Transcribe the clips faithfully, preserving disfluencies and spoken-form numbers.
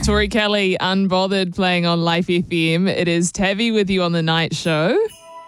Tori Kelly, Unbothered, playing on Life F M. It is Tavi with you on the night show.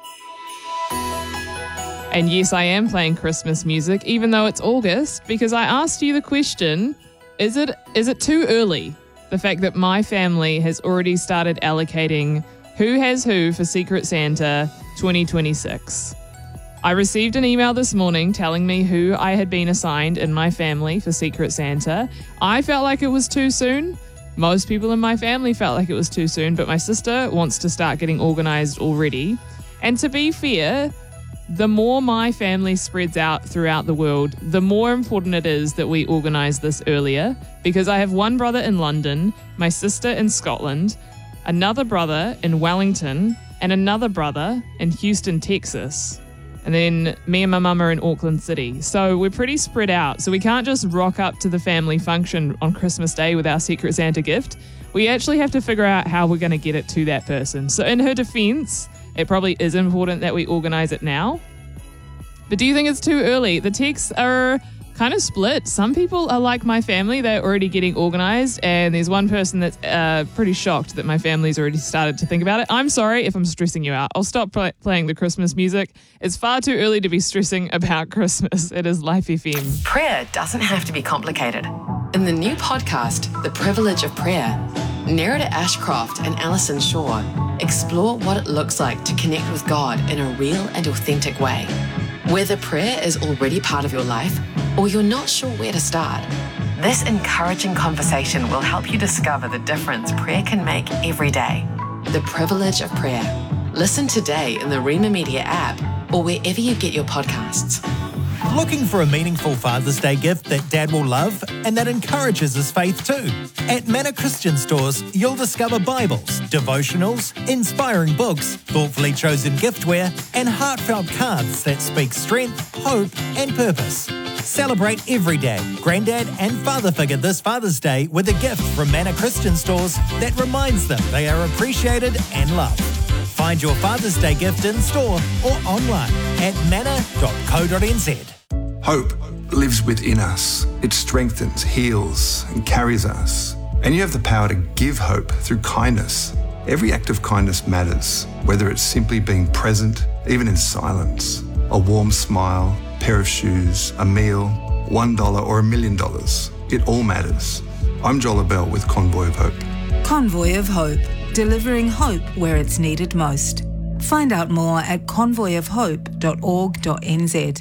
And yes, I am playing Christmas music, even though it's August, because I asked you the question, is it is it too early? The fact that my family has already started allocating who has who for Secret Santa twenty twenty-six. I received an email this morning telling me who I had been assigned in my family for Secret Santa. I felt like it was too soon. Most people in my family felt like it was too soon, but my sister wants to start getting organised already. And to be fair, the more my family spreads out throughout the world, the more important it is that we organise this earlier, because I have one brother in London, my sister in Scotland, another brother in Wellington, and another brother in Houston, Texas. And then me and my mum are in Auckland City. So we're pretty spread out. So we can't just rock up to the family function on Christmas Day with our Secret Santa gift. We actually have to figure out how we're going to get it to that person. So in her defense, it probably is important that we organize it now. But do you think it's too early? The texts are kind of split. Some people are like my family. They're already getting organized. And there's one person that's uh, pretty shocked that my family's already started to think about it. I'm sorry if I'm stressing you out. I'll stop play- playing the Christmas music. It's far too early to be stressing about Christmas. It is Life F M. Prayer doesn't have to be complicated. In the new podcast, The Privilege of Prayer, Nerida Ashcroft and Alison Shaw explore what it looks like to connect with God in a real and authentic way. Whether prayer is already part of your life or you're not sure where to start, this encouraging conversation will help you discover the difference prayer can make every day. The Privilege of Prayer. Listen today in the Rima Media app or wherever you get your podcasts. Looking for a meaningful Father's Day gift that Dad will love and that encourages his faith too? At Manor Christian Stores, you'll discover Bibles, devotionals, inspiring books, thoughtfully chosen giftware, and heartfelt cards that speak strength, hope, and purpose. Celebrate every dad, granddad, and father figure this Father's Day with a gift from Manor Christian Stores that reminds them they are appreciated and loved. Find your Father's Day gift in store or online at manor dot co dot n z. Hope lives within us. It strengthens, heals, and carries us. And you have the power to give hope through kindness. Every act of kindness matters, whether it's simply being present, even in silence, a warm smile, a pair of shoes, a meal, one dollar or a million dollars. It all matters. I'm Joel Bell with Convoy of Hope. Convoy of Hope, delivering hope where it's needed most. Find out more at convoy of hope dot org dot n z.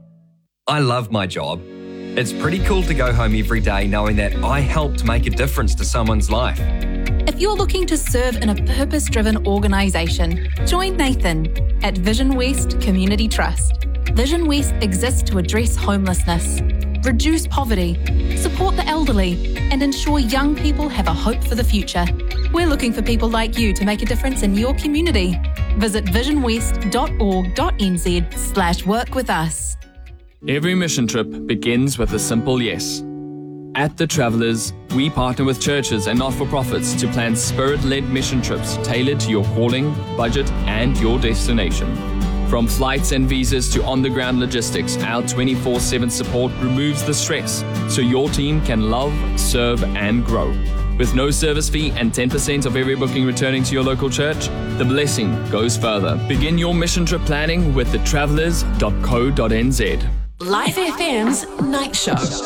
I love my job. It's pretty cool to go home every day knowing that I helped make a difference to someone's life. If you're looking to serve in a purpose-driven organisation, join Nathan at Vision West Community Trust. Vision West exists to address homelessness, reduce poverty, support the elderly, and ensure young people have a hope for the future. We're looking for people like you to make a difference in your community. Visit vision west dot org dot n z slash work with us. Every mission trip begins with a simple yes. At The Travellers, we partner with churches and not-for-profits to plan spirit-led mission trips tailored to your calling, budget, and your destination. From flights and visas to on-the-ground logistics, our twenty-four seven support removes the stress so your team can love, serve, and grow. With no service fee and ten percent of every booking returning to your local church, the blessing goes further. Begin your mission trip planning with the travellers dot co dot n z. Life F M's Night Show.